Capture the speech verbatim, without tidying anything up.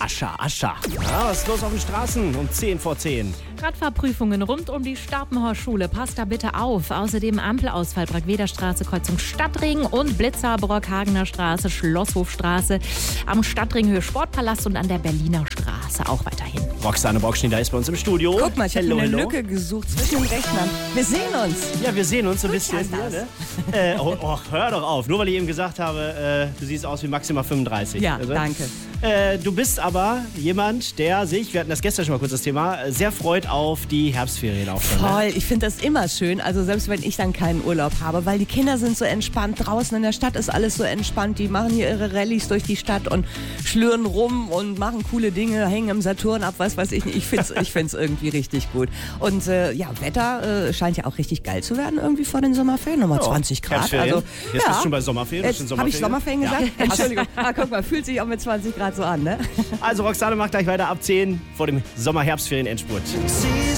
Ascha, Ascha. Ja, was ist los auf den Straßen um zehn vor zehn? Radfahrprüfungen rund um die Starpenhorst-Schule. Passt da bitte auf. Außerdem Ampelausfall, Bragweder-Straße, Kreuzung Stadtring und Blitzer, Brockhagener Straße, Schlosshofstraße, am Stadtring Höhe Sportpalast und an der Berliner Straße auch weiterhin. Roxane Brockschneider ist bei uns im Studio. Guck mal, ich habe eine hello. Lücke gesucht zwischen den Rechnern. Wir sehen uns. Ja, wir sehen uns so ein bisschen. anders. Hier, ne? äh, oh, oh, hör doch auf. Nur weil ich eben gesagt habe, äh, du siehst aus wie maximal fünfunddreißig. Ja, also, danke. Äh, du bist aber jemand, der sich, wir hatten das gestern schon mal kurz das Thema, sehr freut auf die Herbstferien auch schon. Voll, Ne? ich finde das immer schön, also selbst wenn ich dann keinen Urlaub habe, weil die Kinder sind so entspannt, draußen in der Stadt ist alles so entspannt, die machen hier ihre Rallyes durch die Stadt und schlüren rum und machen coole Dinge, hängen im Saturn ab, was weiß ich nicht, ich finde es ich find's irgendwie richtig gut. Und äh, ja, Wetter äh, scheint ja auch richtig geil zu werden irgendwie vor den Sommerferien, nochmal zwanzig Grad. Herbstferien. Also, Jetzt ja. bist du schon bei Sommerferien. Jetzt habe ich Sommerferien gesagt? Ja. Entschuldigung, ah, guck mal, fühlt sich auch mit zwanzig Grad so an, ne? Also Roxane macht gleich weiter ab zehn vor dem Sommer-Herbstferien-Endspurt.